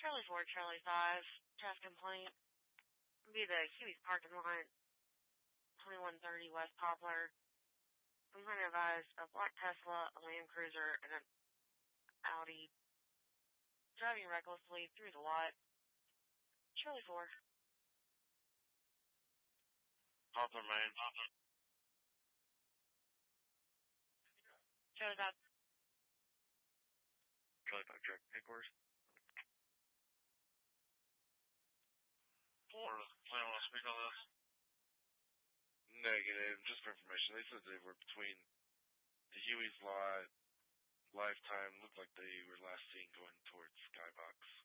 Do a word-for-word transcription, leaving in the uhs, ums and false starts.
Charlie four, Charlie five, traffic complaint. Be the Huey's parking lot, twenty-one thirty West Poplar. We might advise a black Tesla, a Land Cruiser, and an Audi driving recklessly through the lot. Charlie four. Poplar, Maine. Charlie five. Charlie five, check. Headquarters. Four. Plan on to speak on this? Negative, just for information. They said they were between the Huey's lot, Lifetime. Looked like they were last seen going towards Skybox.